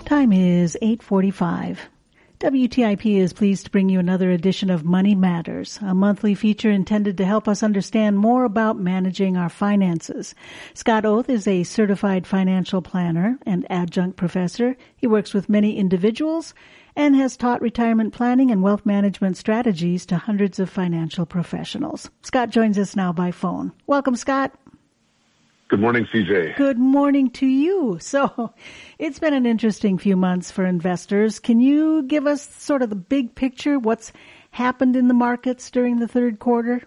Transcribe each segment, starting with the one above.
Time is 8:45. WTIP is pleased to bring you another edition of Money Matters, a monthly feature intended to help us understand more about managing our finances. Scott Oath is a certified financial planner and adjunct professor. He works with many individuals and has taught retirement planning and wealth management strategies to hundreds of financial professionals. Scott joins us now by phone. Welcome, Scott. Good morning, CJ. Good morning to you. So it's been an interesting few months for investors. Can you give us sort of the big picture, what's happened in the markets during the third quarter?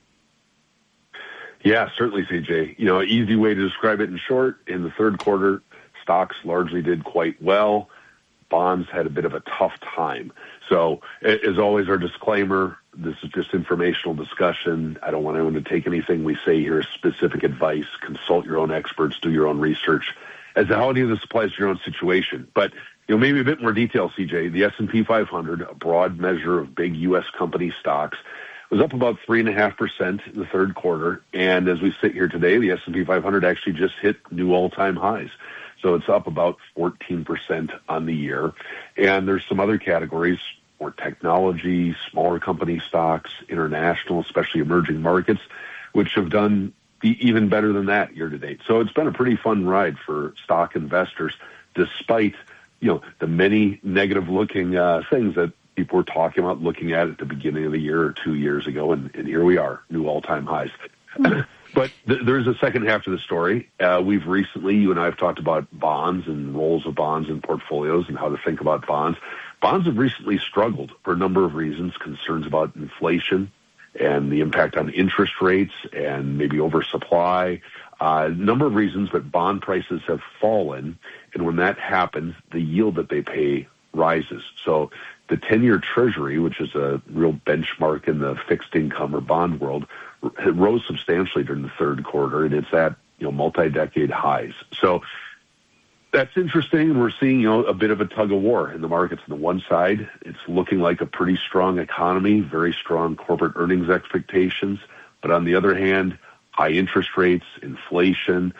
Yeah, certainly, CJ. Easy way to describe it in short, in the third quarter, stocks largely did quite well. Bonds had a bit of a tough time. So, as always, our disclaimer, this is just informational discussion. I don't want anyone to take anything we say here as specific advice. Consult your own experts, do your own research as to how any of this applies to your own situation. But, maybe a bit more detail, CJ. The S&P 500, a broad measure of big U.S. company stocks, was up about 3.5% in the third quarter. And as we sit here today, the S&P 500 actually just hit new all-time highs. So it's up about 14% on the year. And there's some other categories, more technology, smaller company stocks, international, especially emerging markets, which have done even better than that year to date. So it's been a pretty fun ride for stock investors, despite, the many negative-looking things that people were talking about looking at the beginning of the year or 2 years ago. And here we are, new all-time highs. But there's a second half to the story. We've recently, you and I have talked about bonds and roles of bonds in portfolios and how to think about bonds. Bonds have recently struggled for a number of reasons, concerns about inflation and the impact on interest rates and maybe oversupply. A number of reasons, but bond prices have fallen. And when that happens, the yield that they pay rises. So the 10-year Treasury, which is a real benchmark in the fixed income or bond world, rose substantially during the third quarter, and it's at multi-decade highs. So that's interesting, and we're seeing a bit of a tug of war in the markets. On the one side, it's looking like a pretty strong economy, very strong corporate earnings expectations. But on the other hand, high interest rates, inflation,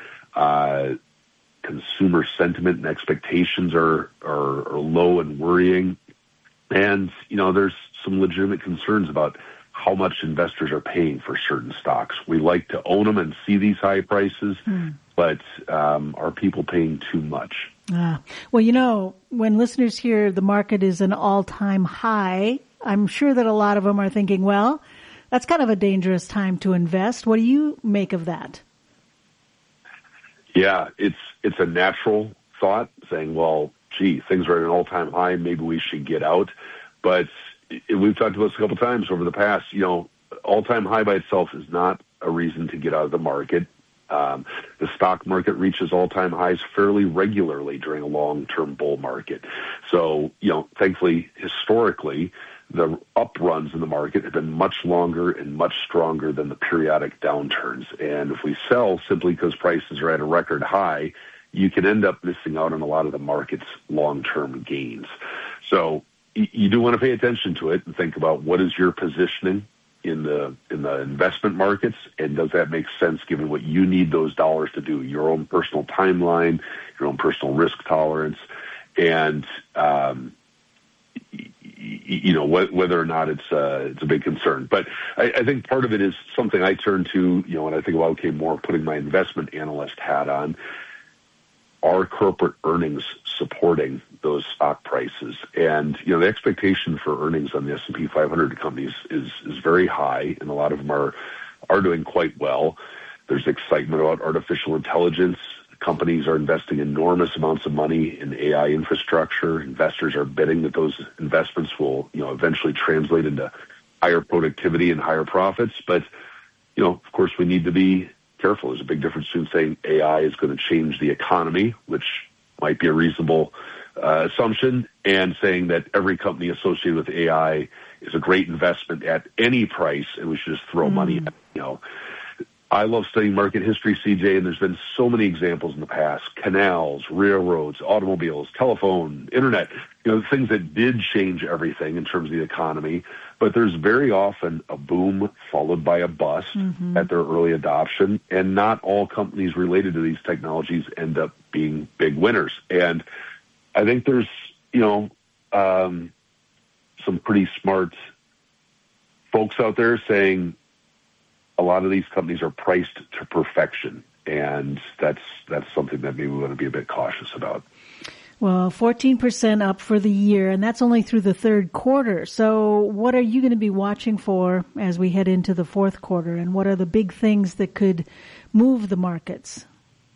consumer sentiment and expectations are low and worrying. And, there's some legitimate concerns about how much investors are paying for certain stocks. We like to own them and see these high prices, but are people paying too much? Well, when listeners hear the market is an all-time high, I'm sure that a lot of them are thinking, well, that's kind of a dangerous time to invest. What do you make of that? Yeah, it's a natural thought saying, well, gee, things are at an all-time high, maybe we should get out. But we've talked about this a couple times over the past, all-time high by itself is not a reason to get out of the market. The stock market reaches all-time highs fairly regularly during a long-term bull market. So, thankfully, historically, the up runs in the market have been much longer and much stronger than the periodic downturns. And if we sell simply because prices are at a record high, you can end up missing out on a lot of the market's long-term gains. So you do want to pay attention to it and think about what is your positioning in the investment markets, and does that make sense given what you need those dollars to do, your own personal timeline, your own personal risk tolerance, and whether or not it's a big concern. But I think part of it is something I turn to, when I think about, okay, more putting my investment analyst hat on. Are corporate earnings supporting those stock prices? And, the expectation for earnings on the S&P 500 companies is very high, and a lot of them are doing quite well. There's excitement about artificial intelligence. Companies are investing enormous amounts of money in AI infrastructure. Investors are betting that those investments will, eventually translate into higher productivity and higher profits. But, of course, we need to be careful. There's a big difference between saying AI is going to change the economy, which might be a reasonable assumption, and saying that every company associated with AI is a great investment at any price, and we should just throw money at it. I love studying market history, CJ, and there's been so many examples in the past: canals, railroads, automobiles, telephone, internet, things that did change everything in terms of the economy. But there's very often a boom followed by a bust at their early adoption, and not all companies related to these technologies end up being big winners. And I think there's, some pretty smart folks out there saying a lot of these companies are priced to perfection, and that's something that maybe we want to be a bit cautious about. Well, 14% up for the year, and that's only through the third quarter. So what are you going to be watching for as we head into the fourth quarter, and what are the big things that could move the markets?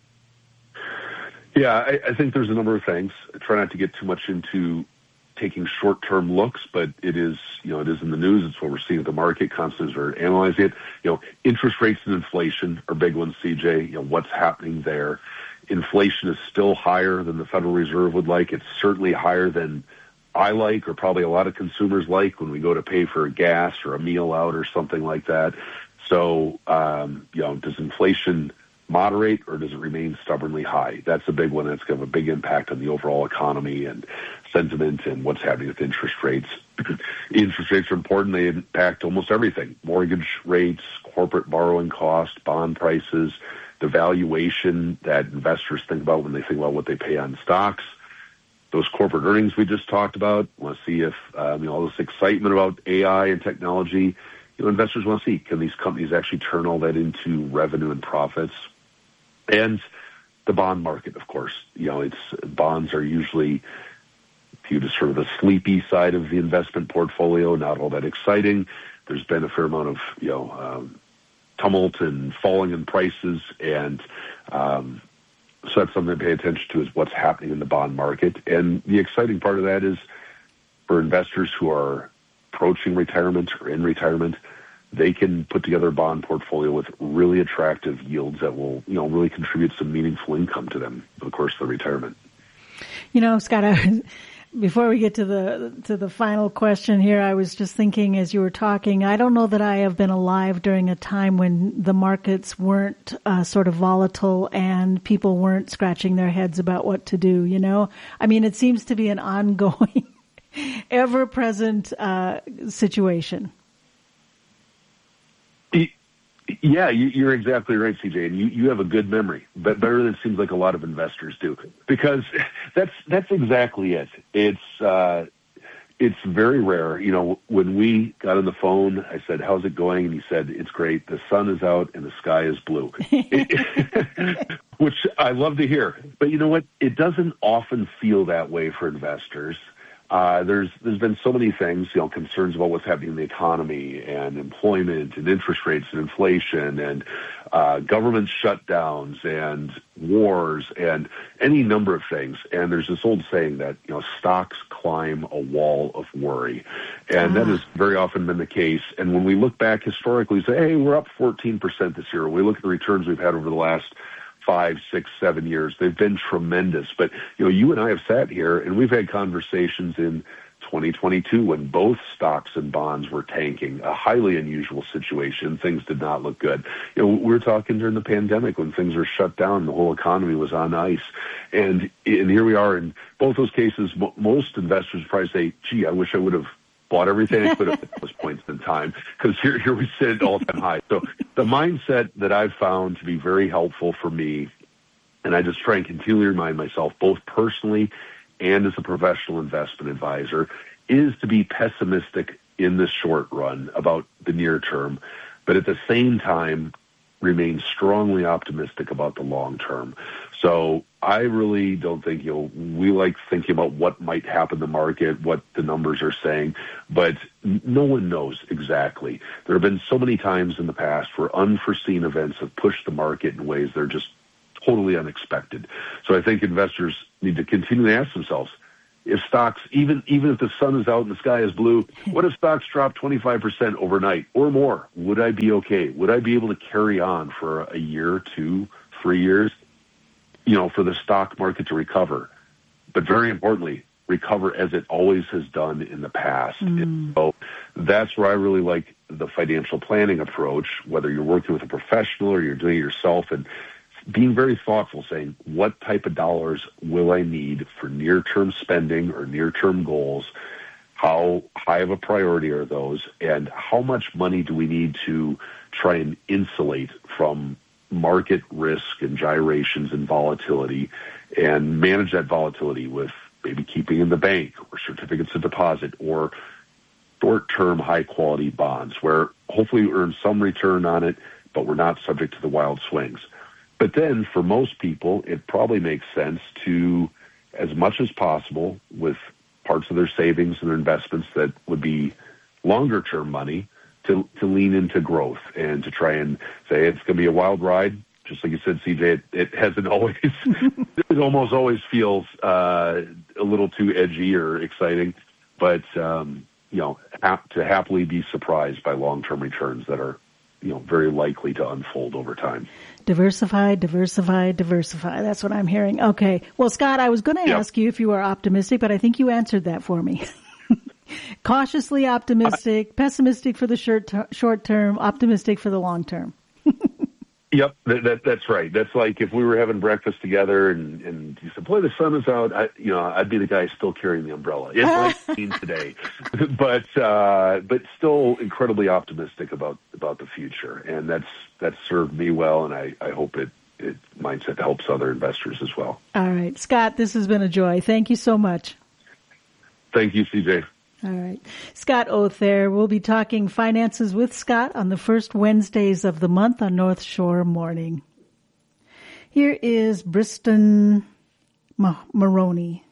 Yeah, I think there's a number of things. I try not to get too much into taking short-term looks, but it is in the news. It's what we're seeing at the market constantly as we're analyzing it. Interest rates and inflation are big ones, CJ. What's happening there? Inflation is still higher than the Federal Reserve would like. It's certainly higher than I like, or probably a lot of consumers like, when we go to pay for gas or a meal out or something like that. So, does inflation moderate, or does it remain stubbornly high? That's a big one. That's going to have a big impact on the overall economy and sentiment and what's happening with interest rates. Interest rates are important. They impact almost everything: mortgage rates, corporate borrowing costs, bond prices, the valuation that investors think about when they think about what they pay on stocks. Those corporate earnings we just talked about. Want to see if all this excitement about AI and technology, investors want to see, can these companies actually turn all that into revenue and profits? And the bond market, of course. Bonds are usually viewed as sort of the sleepy side of the investment portfolio, not all that exciting. There's been a fair amount of tumult and falling in prices, and so that's something to pay attention to, is what's happening in the bond market. And the exciting part of that is, for investors who are approaching retirement or in retirement, they can put together a bond portfolio with really attractive yields that will, really contribute some meaningful income to them, of course, the retirement. Scott, before we get to the final question here, I was just thinking as you were talking, I don't know that I have been alive during a time when the markets weren't sort of volatile and people weren't scratching their heads about what to do, it seems to be an ongoing, ever-present situation. Yeah, you're exactly right, CJ, and you have a good memory, but better than it seems like a lot of investors do, because that's exactly it. It's very rare. When we got on the phone, I said, "How's it going?" And he said, "It's great. The sun is out and the sky is blue," which I love to hear. But you know what? It doesn't often feel that way for investors. There's been so many things, concerns about what's happening in the economy and employment and interest rates and inflation and government shutdowns and wars and any number of things. And there's this old saying that, stocks climb a wall of worry. And that has very often been the case. And when we look back historically, we say, hey, we're up 14% this year. We look at the returns we've had over the last 5, 6, 7 years. They've been tremendous. But, you and I have sat here and we've had conversations in 2022 when both stocks and bonds were tanking, a highly unusual situation. Things did not look good. We were talking during the pandemic when things were shut down, the whole economy was on ice. And here we are in both those cases. Most investors probably say, gee, I wish I would have bought everything I could have at those points in time, because here we sit at all-time high. So the mindset that I've found to be very helpful for me, and I just try and continually remind myself, both personally and as a professional investment advisor, is to be pessimistic in the short run about the near term, but at the same time remain strongly optimistic about the long term. So I really don't think, we like thinking about what might happen in the market, what the numbers are saying, but no one knows exactly. There have been so many times in the past where unforeseen events have pushed the market in ways that are just totally unexpected. So I think investors need to continually ask themselves, if stocks, even if the sun is out and the sky is blue, what if stocks drop 25% overnight or more? Would I be okay? Would I be able to carry on for a year, 2, 3 years, for the stock market to recover? But very importantly, recover as it always has done in the past. So that's where I really like the financial planning approach, whether you're working with a professional or you're doing it yourself, and being very thoughtful, saying, what type of dollars will I need for near-term spending or near-term goals? How high of a priority are those? And how much money do we need to try and insulate from market risk and gyrations and volatility, and manage that volatility with maybe keeping in the bank or certificates of deposit or short-term high-quality bonds where hopefully we earn some return on it, but we're not subject to the wild swings. But then for most people, it probably makes sense to, as much as possible, with parts of their savings and their investments that would be longer-term money, to lean into growth and to try and say it's going to be a wild ride. Just like you said, CJ, it hasn't always, it almost always feels a little too edgy or exciting, but, to happily be surprised by long-term returns that are, very likely to unfold over time. Diversify, diversify, diversify. That's what I'm hearing. Okay. Well, Scott, I was going to ask you if you were optimistic, but I think you answered that for me. Cautiously optimistic, pessimistic for the short term, optimistic for the long term. Yep, that's right. That's like if we were having breakfast together and you said, boy, the sun is out, I'd be the guy still carrying the umbrella. It might be today, but still incredibly optimistic about the future. And that's served me well, and I hope it mindset helps other investors as well. All right. Scott, this has been a joy. Thank you so much. Thank you, CJ. All right. Scott Oath there. We'll be talking finances with Scott on the first Wednesdays of the month on North Shore Morning. Here is Briston Maroney.